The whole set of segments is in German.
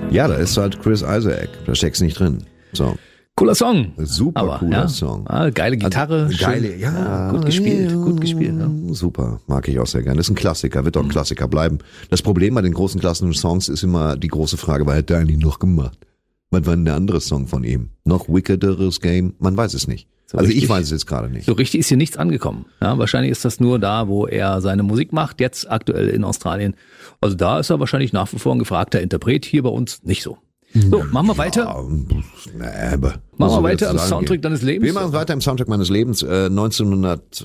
Ja, da ist halt Chris Isaak. Da steckst nicht drin. So. Cooler Song. Super aber, cooler ja, Song. Geile Gitarre. Also, geile, schön, ja. Gut gespielt. Ja. Super. Mag ich auch sehr gerne. Das ist ein Klassiker. Wird auch ein Klassiker bleiben. Das Problem bei den großen klassischen Songs ist immer die große Frage, was hat der eigentlich noch gemacht? Was war denn der andere Song von ihm? Noch wickederes Game? Man weiß es nicht. So also richtig, ich weiß es jetzt gerade nicht. So richtig ist hier nichts angekommen. Ja, wahrscheinlich ist das nur da, wo er seine Musik macht, jetzt aktuell in Australien. Also da ist er wahrscheinlich nach wie vor ein gefragter Interpret, hier bei uns nicht so. So, machen wir weiter. Ja, machen wir weiter am Soundtrack deines Lebens. Wir machen weiter im Soundtrack meines Lebens. 1900,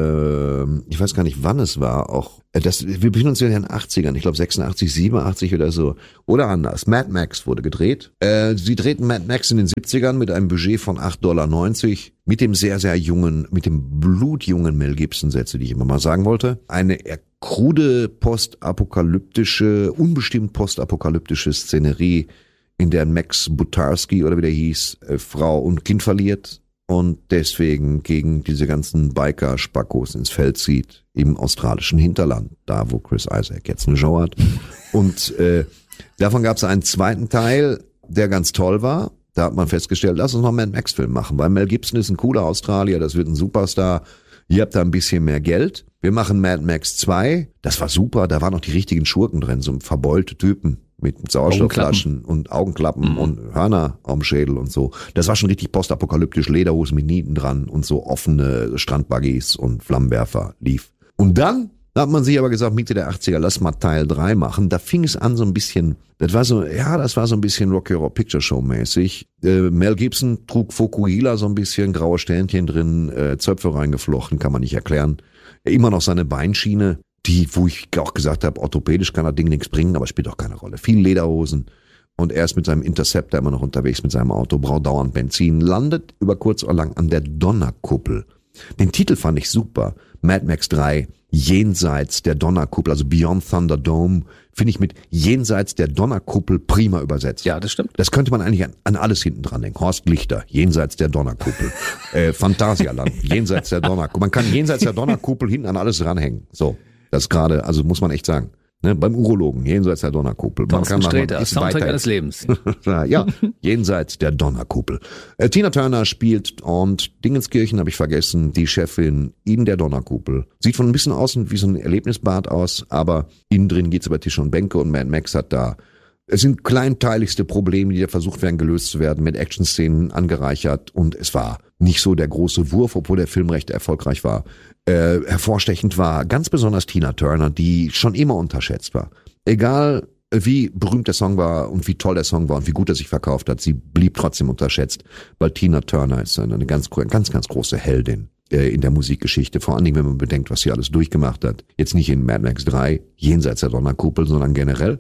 ich weiß gar nicht, wann es war. Wir befinden uns ja in den 80ern. Ich glaube 86, 87 oder so. Oder anders. Mad Max wurde gedreht. Sie drehten Mad Max in den 70ern mit einem Budget von $8,90 mit dem sehr, sehr jungen, mit dem blutjungen Mel Gibson, Sätze, die ich immer mal sagen wollte. Eine krude postapokalyptische, unbestimmt postapokalyptische Szenerie, in der Max Butarski oder wie der hieß, Frau und Kind verliert und deswegen gegen diese ganzen Biker-Spackos ins Feld zieht im australischen Hinterland, da wo Chris Isaak jetzt eine Show hat. Und davon gab es einen zweiten Teil, der ganz toll war. Da hat man festgestellt, lass uns noch einen Mad Max-Film machen, weil Mel Gibson ist ein cooler Australier, das wird ein Superstar. Ihr habt da ein bisschen mehr Geld. Wir machen Mad Max 2. Das war super, da waren noch die richtigen Schurken drin, so verbeulte Typen mit Sauerstoffflaschen und Augenklappen und Hörner am Schädel und so. Das war schon richtig postapokalyptisch, Lederhosen mit Nieten dran und so offene Strandbuggies und Flammenwerfer lief. Und dann hat man sich aber gesagt, Mitte der 80er, lass mal Teil 3 machen. Da fing es an so ein bisschen, das war so ein bisschen Rocky Horror Picture Show mäßig. Mel Gibson trug Fokuhila so ein bisschen, graue Sternchen drin, Zöpfe reingeflochten, kann man nicht erklären. Immer noch seine Beinschiene, wo ich auch gesagt habe, orthopädisch kann das Ding nichts bringen, aber spielt auch keine Rolle. Viel Lederhosen. Und er ist mit seinem Interceptor immer noch unterwegs mit seinem Auto, braucht dauernd Benzin, landet über kurz oder lang an der Donnerkuppel. Den Titel fand ich super. Mad Max 3, Jenseits der Donnerkuppel, also Beyond Thunderdome, finde ich mit Jenseits der Donnerkuppel prima übersetzt. Ja, das stimmt. Das könnte man eigentlich an alles hinten dran denken. Horst Lichter, Jenseits der Donnerkuppel. Phantasialand, Jenseits der Donnerkuppel. Man kann Jenseits der Donnerkuppel hinten an alles ranhängen. So, das gerade, also muss man echt sagen. Ne, beim Urologen, Jenseits der Donnerkuppel. Thorsten Sträter, Soundtrack eines Lebens. Ja, Jenseits der Donnerkuppel. Tina Turner spielt und Dingenskirchen, habe ich vergessen, die Chefin in der Donnerkuppel. Sieht von ein bisschen außen wie so ein Erlebnisbad aus, aber innen drin geht's über Tische und Bänke und Mad Max hat da. Es sind kleinteiligste Probleme, die da versucht werden, gelöst zu werden, mit Action-Szenen angereichert und es war nicht so der große Wurf, obwohl der Film recht erfolgreich war. Hervorstechend war ganz besonders Tina Turner, die schon immer unterschätzt war. Egal wie berühmt der Song war und wie toll der Song war und wie gut er sich verkauft hat, sie blieb trotzdem unterschätzt, weil Tina Turner ist eine ganz große Heldin in der Musikgeschichte, vor allen Dingen, wenn man bedenkt, was sie alles durchgemacht hat. Jetzt nicht in Mad Max 3, Jenseits der Donnerkuppel, sondern generell.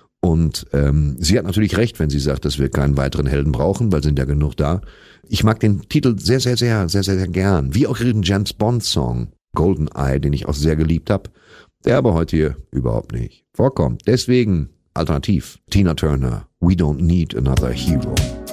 Und sie hat natürlich recht, wenn sie sagt, dass wir keinen weiteren Helden brauchen, weil sind ja genug da. Ich mag den Titel sehr, sehr, sehr, sehr, sehr, sehr gern. Wie auch ihren James Bond Song GoldenEye, den ich auch sehr geliebt habe, der aber heute hier überhaupt nicht vorkommt. Deswegen alternativ Tina Turner, We Don't Need Another Hero.